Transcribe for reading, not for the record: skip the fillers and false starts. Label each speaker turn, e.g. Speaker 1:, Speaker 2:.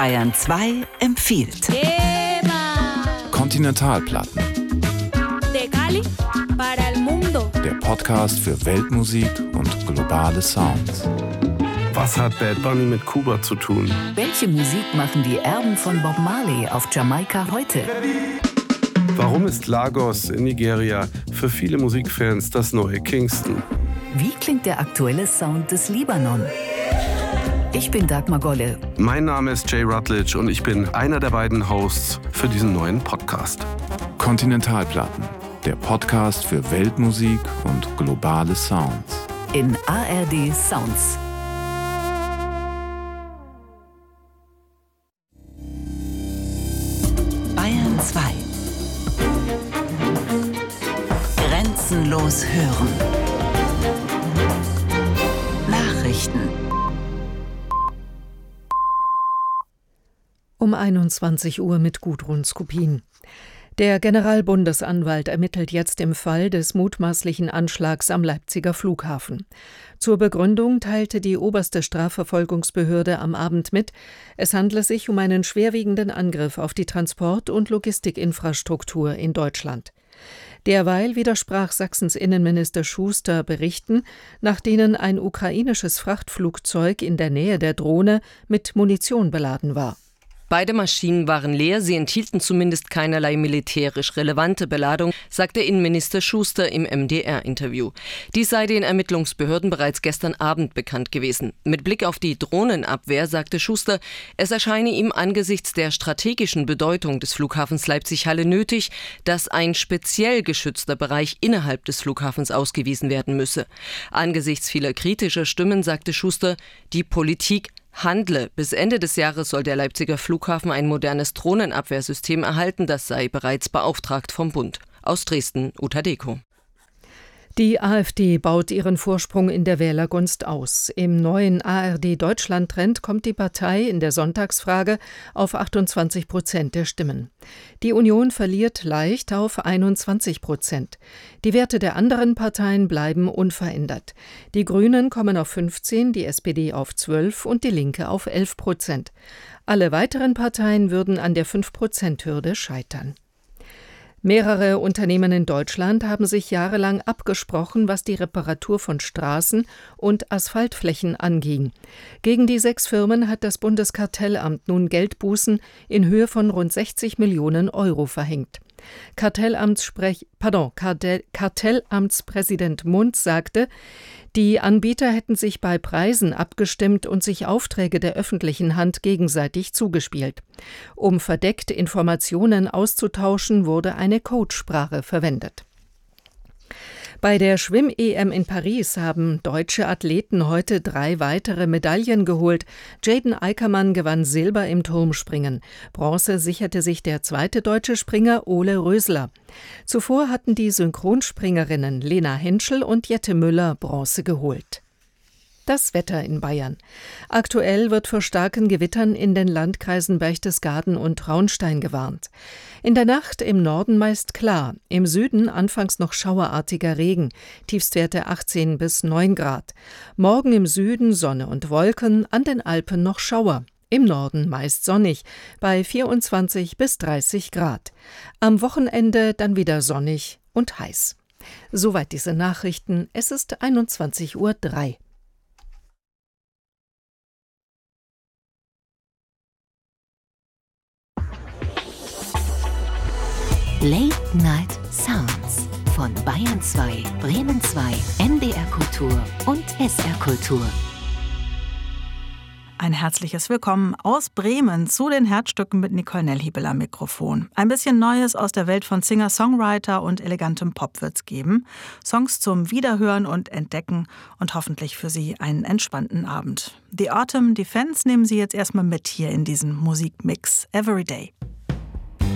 Speaker 1: Bayern 2 empfiehlt.
Speaker 2: Kontinentalplatten.
Speaker 3: De Cali para el mundo.
Speaker 2: Der Podcast für Weltmusik und globale Sounds.
Speaker 4: Was hat Bad Bunny mit Kuba zu tun?
Speaker 1: Welche Musik machen die Erben von Bob Marley auf Jamaika heute?
Speaker 4: Warum ist Lagos in Nigeria für viele Musikfans das neue Kingston?
Speaker 1: Wie klingt der aktuelle Sound des Libanon? Ich bin Dagmar Golle.
Speaker 4: Mein Name ist Jay Rutledge und ich bin einer der beiden Hosts für diesen neuen Podcast.
Speaker 2: Kontinentalplatten. Der Podcast für Weltmusik und globale Sounds.
Speaker 1: In ARD Sounds. Bayern 2. Grenzenlos hören. Nachrichten.
Speaker 5: Um 21 Uhr mit Gudrun Skupin. Der Generalbundesanwalt ermittelt jetzt im Fall des mutmaßlichen Anschlags am Leipziger Flughafen. Zur Begründung teilte die oberste Strafverfolgungsbehörde am Abend mit, es handle sich um einen schwerwiegenden Angriff auf die Transport- und Logistikinfrastruktur in Deutschland. Derweil widersprach Sachsens Innenminister Schuster Berichten, nach denen ein ukrainisches Frachtflugzeug in der Nähe der Drohne mit Munition beladen war.
Speaker 6: Beide Maschinen waren leer, sie enthielten zumindest keinerlei militärisch relevante Beladung, sagte Innenminister Schuster im MDR-Interview. Dies sei den Ermittlungsbehörden bereits gestern Abend bekannt gewesen. Mit Blick auf die Drohnenabwehr sagte Schuster, es erscheine ihm angesichts der strategischen Bedeutung des Flughafens Leipzig-Halle nötig, dass ein speziell geschützter Bereich innerhalb des Flughafens ausgewiesen werden müsse. Angesichts vieler kritischer Stimmen sagte Schuster, die Politik handle. Bis Ende des Jahres soll der Leipziger Flughafen ein modernes Drohnenabwehrsystem erhalten. Das sei bereits beauftragt vom Bund. Aus Dresden, Uta Deko.
Speaker 5: Die AfD baut ihren Vorsprung in der Wählergunst aus. Im neuen ARD-Deutschland-Trend kommt die Partei in der Sonntagsfrage auf 28% der Stimmen. Die Union verliert leicht auf 21%. Die Werte der anderen Parteien bleiben unverändert. Die Grünen kommen auf 15%, die SPD auf 12% und die Linke auf 11%. Alle weiteren Parteien würden an der 5%-Hürde scheitern. Mehrere Unternehmen in Deutschland haben sich jahrelang abgesprochen, was die Reparatur von Straßen und Asphaltflächen anging. Gegen die 6 Firmen hat das Bundeskartellamt nun Geldbußen in Höhe von rund 60 Millionen Euro verhängt. Kartellamtspräsident Munz sagte, die Anbieter hätten sich bei Preisen abgestimmt und sich Aufträge der öffentlichen Hand gegenseitig zugespielt. Um verdeckte Informationen auszutauschen, wurde eine Codesprache verwendet. Bei der Schwimm-EM in Paris haben deutsche Athleten heute 3 weitere Medaillen geholt. Jaden Eickermann gewann Silber im Turmspringen. Bronze sicherte sich der zweite deutsche Springer Ole Rösler. Zuvor hatten die Synchronspringerinnen Lena Henschel und Jette Müller Bronze geholt. Das Wetter in Bayern. Aktuell wird vor starken Gewittern in den Landkreisen Berchtesgaden und Traunstein gewarnt. In der Nacht im Norden meist klar, im Süden anfangs noch schauerartiger Regen, Tiefstwerte 18 bis 9 Grad. Morgen im Süden Sonne und Wolken, an den Alpen noch Schauer. Im Norden meist sonnig, bei 24 bis 30 Grad. Am Wochenende dann wieder sonnig und heiß. Soweit diese Nachrichten, es ist 21:03 Uhr.
Speaker 7: Late Night Sounds von Bayern 2, Bremen 2, NDR Kultur und SR Kultur.
Speaker 8: Ein herzliches Willkommen aus Bremen zu den Herzstücken mit Nicole Nellhiebel am Mikrofon. Ein bisschen Neues aus der Welt von Singer-Songwriter und elegantem Pop wird's geben. Songs zum Wiederhören und Entdecken und hoffentlich für Sie einen entspannten Abend. The Autumn Defense nehmen Sie jetzt erstmal mit hier in diesen Musikmix Everyday.